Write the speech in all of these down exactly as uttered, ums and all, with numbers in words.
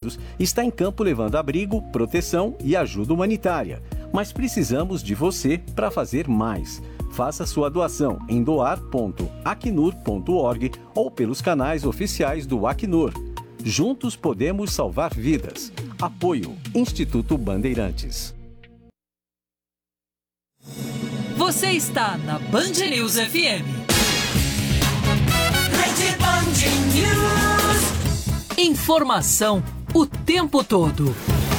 Unidos está em campo levando abrigo, proteção e ajuda humanitária. Mas precisamos de você para fazer mais. Faça sua doação em doar ponto acnur ponto org ou pelos canais oficiais do Acnur. Juntos podemos salvar vidas. Apoio Instituto Bandeirantes. Você está na Band News F M. Rede Band News. Informação o tempo todo.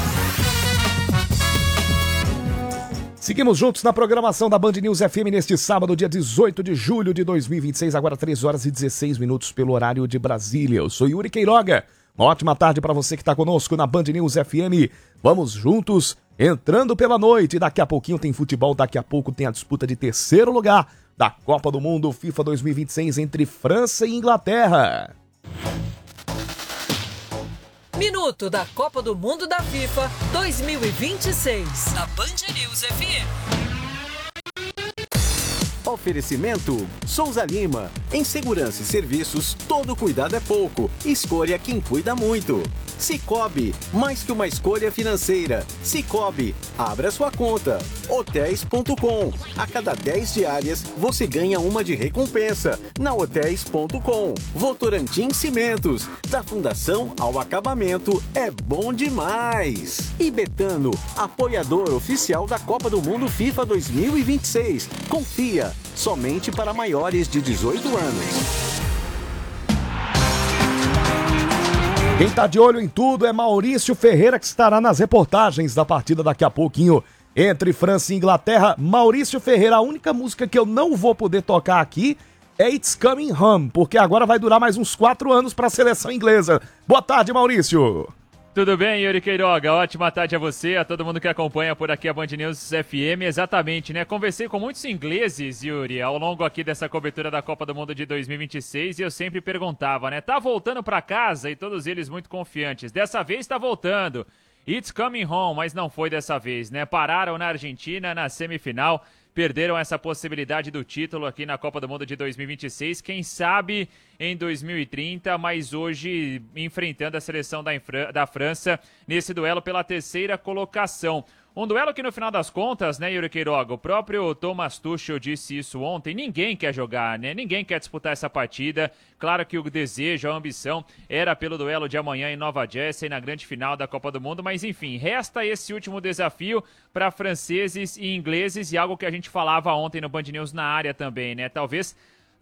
Seguimos juntos na programação da Band News F M neste sábado, dia dezoito de julho de dois mil e vinte e seis, agora três horas e dezesseis minutos pelo horário de Brasília. Eu sou Yuri Queiroga. Uma ótima tarde para você que está conosco na Band News F M. Vamos juntos, entrando pela noite. Daqui a pouquinho tem futebol, daqui a pouco tem a disputa de terceiro lugar da Copa do Mundo FIFA dois mil e vinte e seis entre França e Inglaterra. Minuto da Copa do Mundo da FIFA dois mil e vinte e seis. Da Band News F M. Oferecimento Souza Lima. Em segurança e serviços, todo cuidado é pouco. Escolha quem cuida muito. Cicobi, mais que uma escolha financeira. Cicobi, abra sua conta. Hotéis ponto com. A cada dez diárias, você ganha uma de recompensa. Na Hotéis ponto com. Votorantim Cimentos. Da fundação ao acabamento, é bom demais. E Betano, apoiador oficial da Copa do Mundo FIFA dois mil e vinte e seis. Confia, somente para maiores de dezoito anos. Quem tá de olho em tudo é Maurício Ferreira, que estará nas reportagens da partida daqui a pouquinho entre França e Inglaterra. Maurício Ferreira, a única música que eu não vou poder tocar aqui é It's Coming Home, porque agora vai durar mais uns quatro anos para a seleção inglesa. Boa tarde, Maurício. Tudo bem, Yuri Queiroga? Ótima tarde a você, a todo mundo que acompanha por aqui a Band News F M. Exatamente, né? Conversei com muitos ingleses, Yuri, ao longo aqui dessa cobertura da Copa do Mundo de dois mil e vinte e seis, e eu sempre perguntava, né? Tá voltando pra casa? E todos eles muito confiantes. Dessa vez tá voltando. It's coming home, mas não foi dessa vez, né? Pararam na Argentina na semifinal. Perderam essa possibilidade do título aqui na Copa do Mundo de dois mil e vinte e seis, quem sabe em dois mil e trinta, mas hoje enfrentando a seleção da, da França nesse duelo pela terceira colocação. Um duelo que no final das contas, né, Yuri Queiroga, o próprio Thomas Tuchel disse isso ontem, ninguém quer jogar, né, ninguém quer disputar essa partida. Claro que o desejo, a ambição era pelo duelo de amanhã em Nova Jersey, na grande final da Copa do Mundo, mas enfim, resta esse último desafio para franceses e ingleses, e algo que a gente falava ontem no Band News na área também, né, talvez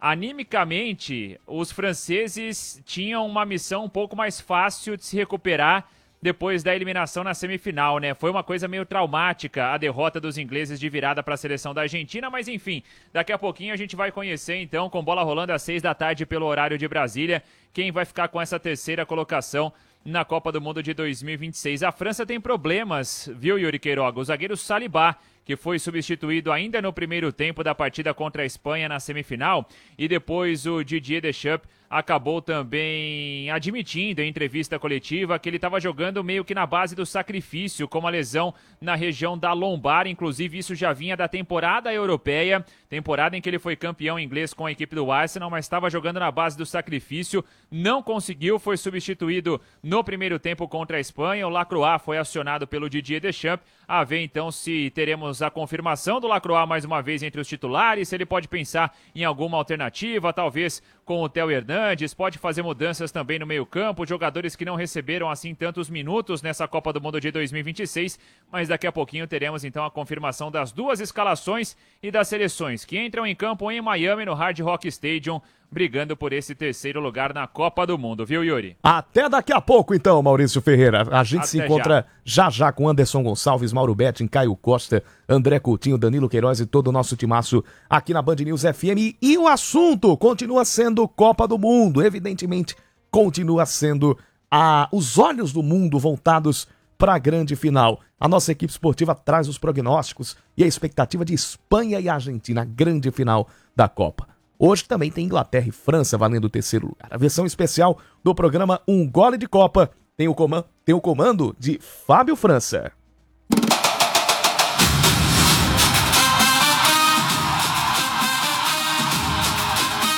animicamente os franceses tinham uma missão um pouco mais fácil de se recuperar depois da eliminação na semifinal, né? Foi uma coisa meio traumática a derrota dos ingleses de virada para a seleção da Argentina, mas enfim, daqui a pouquinho a gente vai conhecer então, com bola rolando às seis da tarde pelo horário de Brasília, quem vai ficar com essa terceira colocação na Copa do Mundo de dois mil e vinte e seis. A França tem problemas, viu, Yuri Queiroga? O zagueiro Saliba, que foi substituído ainda no primeiro tempo da partida contra a Espanha na semifinal, e depois o Didier Deschamps acabou também admitindo em entrevista coletiva que ele estava jogando meio que na base do sacrifício, com uma lesão na região da lombar. Inclusive isso já vinha da temporada europeia, temporada em que ele foi campeão inglês com a equipe do Arsenal, mas estava jogando na base do sacrifício, não conseguiu, foi substituído no primeiro tempo contra a Espanha. O Lacroix foi acionado pelo Didier Deschamps, a ver então se teremos a confirmação do Lacroix mais uma vez entre os titulares, se ele pode pensar em alguma alternativa, talvez com o Theo Hernandes, pode fazer mudanças também no meio-campo, jogadores que não receberam assim tantos minutos nessa Copa do Mundo de dois mil e vinte e seis, mas daqui a pouquinho teremos então a confirmação das duas escalações e das seleções que entram em campo em Miami, no Hard Rock Stadium, brigando por esse terceiro lugar na Copa do Mundo, viu, Yuri? Até daqui a pouco, então, Maurício Ferreira. A gente Até se encontra já já, já com Anderson Gonçalves, Mauro Betting, Caio Costa, André Coutinho, Danilo Queiroz e todo o nosso timaço aqui na Band News F M. E o assunto continua sendo Copa do Mundo. Evidentemente, continua sendo a, os olhos do mundo voltados para a grande final. A nossa equipe esportiva traz os prognósticos e a expectativa de Espanha e Argentina, a grande final da Copa. Hoje também tem Inglaterra e França valendo o terceiro lugar. A versão especial do programa Um Gole de Copa tem o, comando, tem o comando de Fábio França.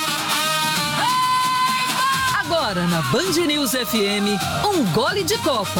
Agora na Band News F M, Um Gole de Copa.